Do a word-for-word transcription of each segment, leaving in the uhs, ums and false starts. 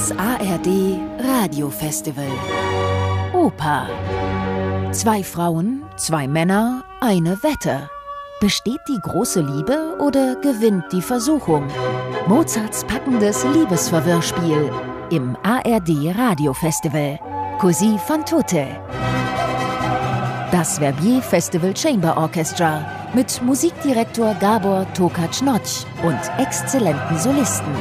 Das A R D Radiofestival. Oper. Zwei Frauen, zwei Männer, eine Wette. Besteht die große Liebe oder gewinnt die Versuchung? Mozarts packendes Liebesverwirrspiel im A R D Radiofestival. Così fan tutte. Das Verbier Festival Chamber Orchestra mit Musikdirektor Gabor Tokac-Notch und exzellenten Solisten.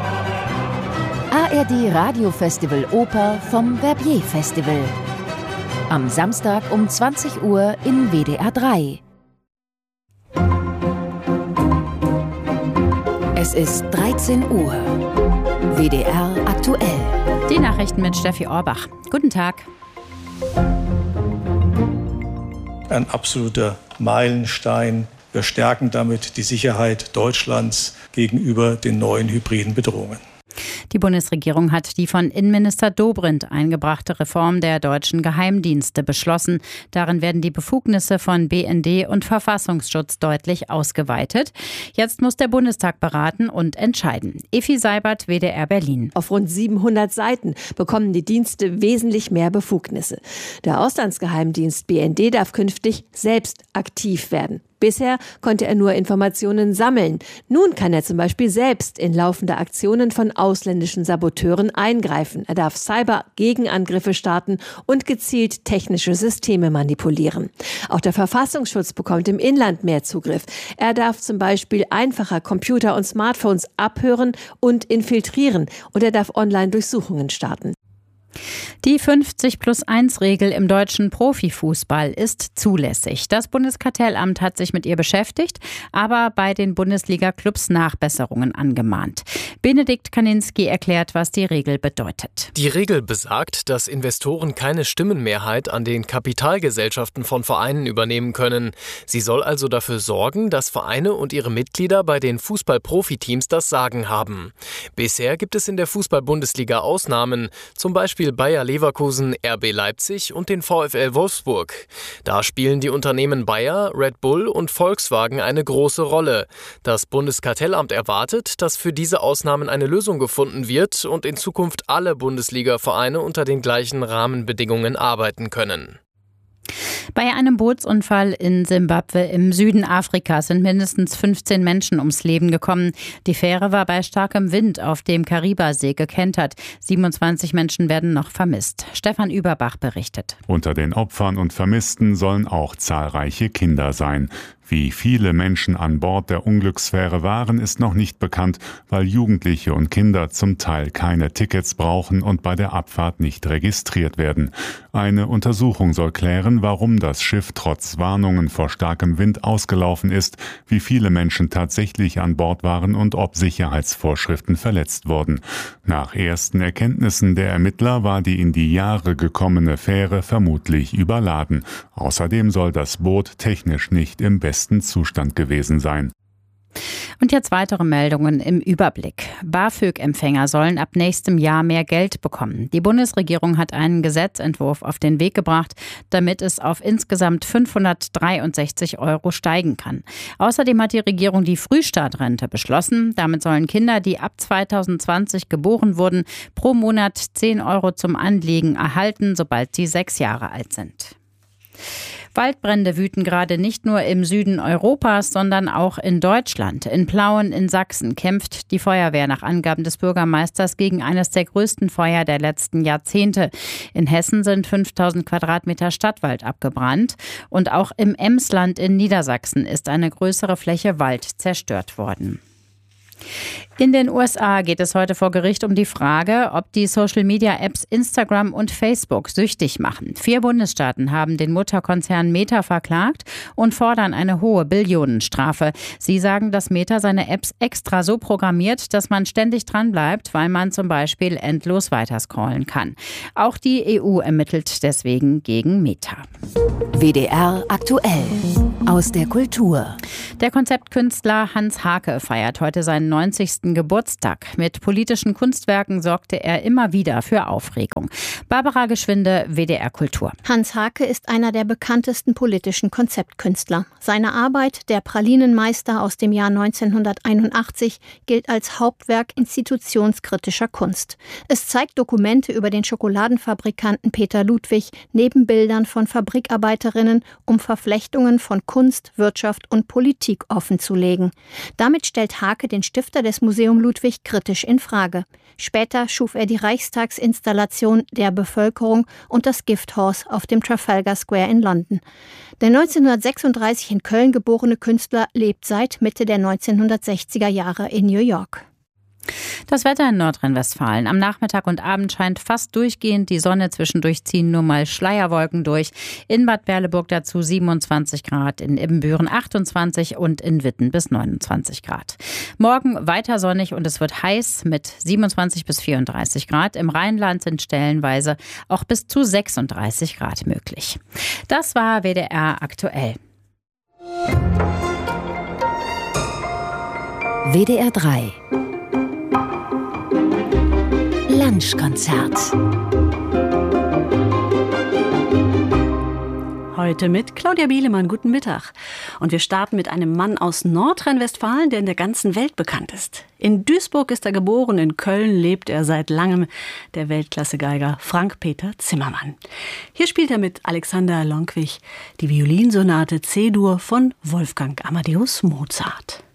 A R D Radiofestival Oper vom Verbier Festival. Am Samstag um zwanzig Uhr in W D R drei. Es ist dreizehn Uhr. W D R aktuell. Die Nachrichten mit Steffi Orbach. Guten Tag. Ein absoluter Meilenstein. Wir stärken damit die Sicherheit Deutschlands gegenüber den neuen hybriden Bedrohungen. Die Bundesregierung hat die von Innenminister Dobrindt eingebrachte Reform der deutschen Geheimdienste beschlossen. Darin werden die Befugnisse von B N D und Verfassungsschutz deutlich ausgeweitet. Jetzt muss der Bundestag beraten und entscheiden. Effi Seibert, W D R Berlin. Auf rund siebenhundert Seiten bekommen die Dienste wesentlich mehr Befugnisse. Der Auslandsgeheimdienst B N D darf künftig selbst aktiv werden. Bisher konnte er nur Informationen sammeln. Nun kann er zum Beispiel selbst in laufende Aktionen von ausländischen Saboteuren eingreifen. Er darf Cyber-Gegenangriffe starten und gezielt technische Systeme manipulieren. Auch der Verfassungsschutz bekommt im Inland mehr Zugriff. Er darf zum Beispiel einfacher Computer und Smartphones abhören und infiltrieren. Und er darf Online-Durchsuchungen starten. Die fünfzig plus eins Regel im deutschen Profifußball ist zulässig. Das Bundeskartellamt hat sich mit ihr beschäftigt, aber bei den Bundesliga-Clubs Nachbesserungen angemahnt. Benedikt Kaninski erklärt, was die Regel bedeutet. Die Regel besagt, dass Investoren keine Stimmenmehrheit an den Kapitalgesellschaften von Vereinen übernehmen können. Sie soll also dafür sorgen, dass Vereine und ihre Mitglieder bei den Fußball-Profiteams das Sagen haben. Bisher gibt es in der Fußball-Bundesliga Ausnahmen, zum Beispiel Bayer Leverkusen, R B Leipzig und den VfL Wolfsburg. Da spielen die Unternehmen Bayer, Red Bull und Volkswagen eine große Rolle. Das Bundeskartellamt erwartet, dass für diese Ausnahmen eine Lösung gefunden wird und in Zukunft alle Bundesliga-Vereine unter den gleichen Rahmenbedingungen arbeiten können. Bei einem Bootsunfall in Simbabwe im Süden Afrikas sind mindestens fünfzehn Menschen ums Leben gekommen. Die Fähre war bei starkem Wind auf dem Karibasee gekentert. siebenundzwanzig Menschen werden noch vermisst. Stefan Überbach berichtet. Unter den Opfern und Vermissten sollen auch zahlreiche Kinder sein. Wie viele Menschen an Bord der Unglücksfähre waren, ist noch nicht bekannt, weil Jugendliche und Kinder zum Teil keine Tickets brauchen und bei der Abfahrt nicht registriert werden. Eine Untersuchung soll klären, warum das Schiff trotz Warnungen vor starkem Wind ausgelaufen ist, wie viele Menschen tatsächlich an Bord waren und ob Sicherheitsvorschriften verletzt wurden. Nach ersten Erkenntnissen der Ermittler war die in die Jahre gekommene Fähre vermutlich überladen. Außerdem soll das Boot technisch nicht im besten Zustand gewesen sein. Und jetzt weitere Meldungen im Überblick. BAföG-Empfänger sollen ab nächstem Jahr mehr Geld bekommen. Die Bundesregierung hat einen Gesetzentwurf auf den Weg gebracht, damit es auf insgesamt fünfhundertdreiundsechzig Euro steigen kann. Außerdem hat die Regierung die Frühstartrente beschlossen. Damit sollen Kinder, die ab zweitausendzwanzig geboren wurden, pro Monat zehn Euro zum Anlegen erhalten, sobald sie sechs Jahre alt sind. Waldbrände wüten gerade nicht nur im Süden Europas, sondern auch in Deutschland. In Plauen in Sachsen kämpft die Feuerwehr nach Angaben des Bürgermeisters gegen eines der größten Feuer der letzten Jahrzehnte. In Hessen sind fünftausend Quadratmeter Stadtwald abgebrannt. Und auch im Emsland in Niedersachsen ist eine größere Fläche Wald zerstört worden. In den U S A geht es heute vor Gericht um die Frage, ob die Social-Media-Apps Instagram und Facebook süchtig machen. Vier Bundesstaaten haben den Mutterkonzern Meta verklagt und fordern eine hohe Billionenstrafe. Sie sagen, dass Meta seine Apps extra so programmiert, dass man ständig dranbleibt, weil man zum Beispiel endlos weiterscrollen kann. Auch die E U ermittelt deswegen gegen Meta. W D R aktuell. Aus der Kultur. Der Konzeptkünstler Hans Hake feiert heute seinen neunzigsten Geburtstag. Mit politischen Kunstwerken sorgte er immer wieder für Aufregung. Barbara Geschwinde, W D R Kultur. Hans Haacke ist einer der bekanntesten politischen Konzeptkünstler. Seine Arbeit, der Pralinenmeister aus dem Jahr neunzehnhunderteinundachtzig, gilt als Hauptwerk institutionskritischer Kunst. Es zeigt Dokumente über den Schokoladenfabrikanten Peter Ludwig neben Bildern von Fabrikarbeiterinnen, um Verflechtungen von Kunst, Wirtschaft und Politik offenzulegen. Damit stellt Haacke den Stifter des Museum Ludwig kritisch in Frage. Später schuf er die Reichstagsinstallation der Bevölkerung und das Gifthaus auf dem Trafalgar Square in London. Der neunzehnhundertsechsunddreißig in Köln geborene Künstler lebt seit Mitte der neunzehnhundertsechziger Jahre in New York. Das Wetter in Nordrhein-Westfalen. Am Nachmittag und Abend scheint fast durchgehend die Sonne, zwischendurch ziehen nur mal Schleierwolken durch. In Bad Berleburg dazu siebenundzwanzig Grad, in Ibbenbüren achtundzwanzig und in Witten bis neunundzwanzig Grad. Morgen weiter sonnig und es wird heiß mit siebenundzwanzig bis vierunddreißig Grad. Im Rheinland sind stellenweise auch bis zu sechsunddreißig Grad möglich. Das war W D R aktuell. W D R drei Lunchkonzert. Heute mit Claudia Bielemann. Guten Mittag. Und wir starten mit einem Mann aus Nordrhein-Westfalen, der in der ganzen Welt bekannt ist. In Duisburg ist er geboren, in Köln lebt er seit langem, der Weltklasse-Geiger Frank-Peter Zimmermann. Hier spielt er mit Alexander Lonkwig die Violinsonate C-Dur von Wolfgang Amadeus Mozart.